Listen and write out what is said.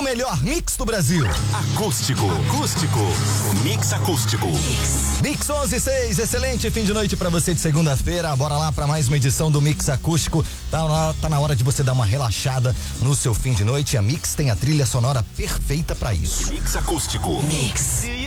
melhor mix do Brasil. Acústico. Mix acústico. Mix 11:06, excelente fim de noite pra você de segunda-feira. Bora lá pra mais uma edição do Mix Acústico. Tá na hora de você dar uma relaxada no seu fim de noite. A Mix tem a trilha sonora perfeita pra isso. Mix acústico. Mix.